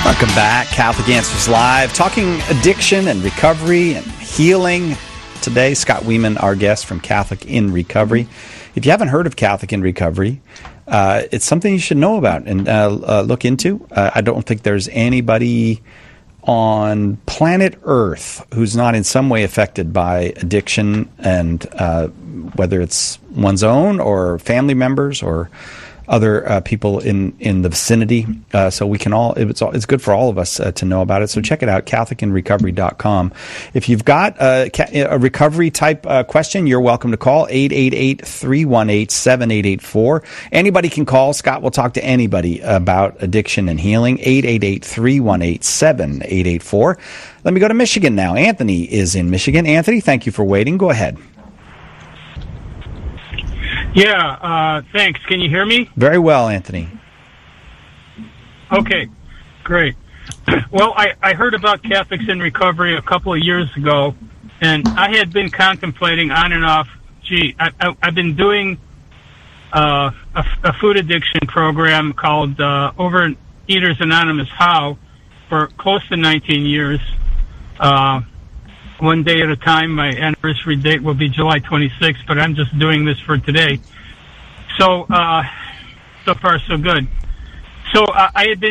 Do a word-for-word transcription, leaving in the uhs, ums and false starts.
Welcome back. Catholic Answers Live, talking addiction and recovery and healing. Today, Scott Weeman, our guest from Catholic in Recovery. If you haven't heard of Catholic in Recovery, uh, it's something you should know about and uh, uh, look into. Uh, I don't think there's anybody on planet Earth who's not in some way affected by addiction, and uh, whether it's one's own or family members or other uh, people in, in the vicinity. Uh, so we can all, it's, all, it's good for all of us uh, to know about it. So check it out, Catholic in Recovery dot com. If you've got a, a recovery type uh, question, you're welcome to call eight eight eight, three one eight, seven eight eight four. Anybody can call. Scott will talk to anybody about addiction and healing. eight eight eight, three one eight, seven eight eight four. Let me go to Michigan now. Anthony is in Michigan. Anthony, thank you for waiting. Go ahead. Yeah, uh, thanks. Can you hear me? Very well, Anthony. Okay, great. Well, I, I heard about Catholics in Recovery a couple of years ago, and I had been contemplating on and off, gee, I, I, I've been doing uh, a, a food addiction program called uh, Overeaters Anonymous How for close to nineteen years. Uh, one day at a time. My anniversary date will be July twenty-sixth, but I'm just doing this for today. So, uh, so far so good. So uh, I had been